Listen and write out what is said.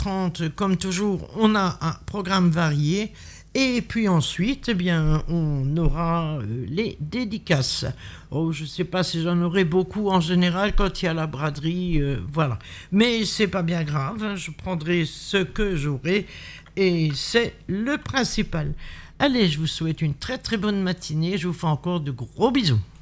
13h30, comme toujours, on a un programme varié. Et puis ensuite, eh bien, on aura les dédicaces. Oh, je ne sais pas si j'en aurai beaucoup en général quand il y a la braderie, voilà. Mais c'est pas bien grave, hein, je prendrai ce que j'aurai et c'est le principal. Allez, je vous souhaite une très très bonne matinée. Je vous fais encore de gros bisous.